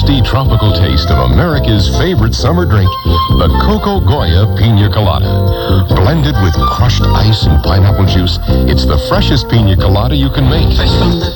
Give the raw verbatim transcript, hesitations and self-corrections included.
toasty tropical taste of America's favorite summer drink, the Coco Goya Pina Colada. Blended with crushed ice and pineapple juice, it's the freshest pina colada you can make.